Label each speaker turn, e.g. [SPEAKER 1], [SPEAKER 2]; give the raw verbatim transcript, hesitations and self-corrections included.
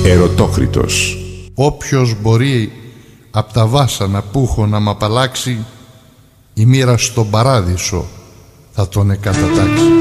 [SPEAKER 1] Ερωτόκριτος.
[SPEAKER 2] Όποιος μπορεί απ' τα βάσανα που έχω να μ' απαλλάξει, η μοίρα στον παράδεισο θα τον εκατατάξει.